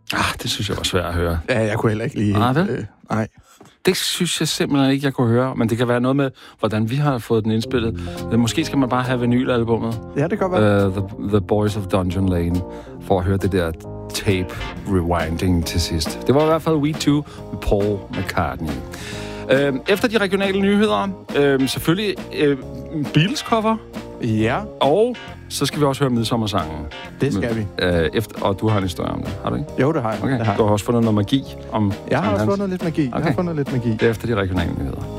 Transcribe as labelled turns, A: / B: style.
A: Det synes jeg var svært at høre.
B: Ja, jeg kunne heller ikke lige...
A: Nej. Det synes jeg simpelthen ikke, jeg kunne høre. Men det kan være noget med, hvordan vi har fået den indspillet. Måske skal man bare have vinylalbummet.
B: Ja, det kan være.
A: The Boys of Dungeon Lane. For at høre det der tape rewinding til sidst. Det var i hvert fald We Too med Paul McCartney. Efter de regionale nyheder, selvfølgelig Beatles-cover.
B: Ja.
A: Og så skal vi også høre midsommersangen.
B: Det skal vi.
A: Og du har en historie om det, har du ikke?
B: Jo, det har jeg.
A: Okay. Du har også fundet noget magi om...
B: Jeg har også fundet lidt magi.
A: Okay. Det er efter de regionale nyheder.